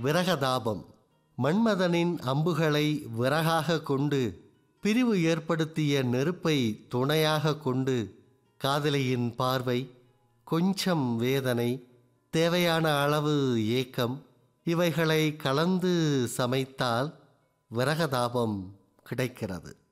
விரகதாபம். மன்மதனின் அம்புகளை விறகாக கொண்டு பிரிவு ஏற்படுத்திய நெருப்பை துணையாக கொண்டு காதலியின் பார்வை, கொஞ்சம் வேதனை, தேவையான அளவு ஏக்கம் இவைகளை கலந்து சமைத்தால் விரகதாபம் கிடைக்கிறது.